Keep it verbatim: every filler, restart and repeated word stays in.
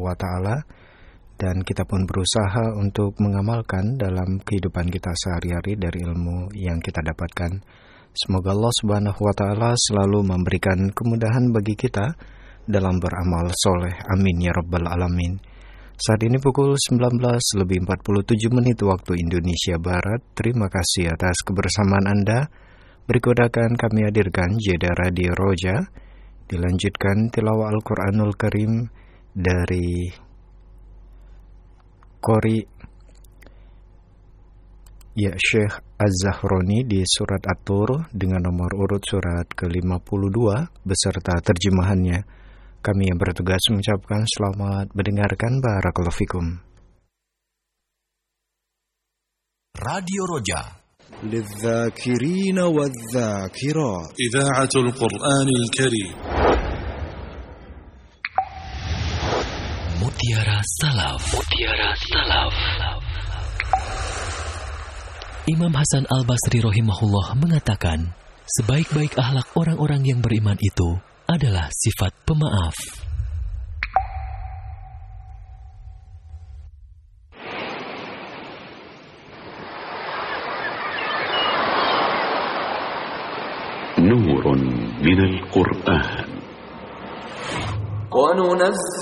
wa ta'ala, dan kita pun berusaha untuk mengamalkan dalam kehidupan kita sehari-hari dari ilmu yang kita dapatkan. Semoga Allah Subhanahu wa ta'ala selalu memberikan kemudahan bagi kita dalam beramal soleh. Amin ya rabbal alamin. Saat ini pukul sembilan belas lebih empat puluh tujuh menit waktu Indonesia Barat. Terima kasih atas kebersamaan Anda. Berikut akan kami hadirkan jeda Radio Roja, dilanjutkan tilawah Al-Quranul Karim dari Qori ya Syekh Az-Zahroni di surat At-Tur dengan nomor urut surat ke lima puluh dua beserta terjemahannya. Kami yang bertugas mengucapkan selamat mendengarkan. Barakallahu fikum. Radio Roja للذاكرين والذاكرات إذاعة القرآن الكريم. Mutiara Salaf. Mutiara Salaf. Imam Hasan Al-Basri rahimahullah mengatakan, sebaik-baik akhlak orang-orang yang beriman itu adalah sifat pemaaf. نور من القرآن.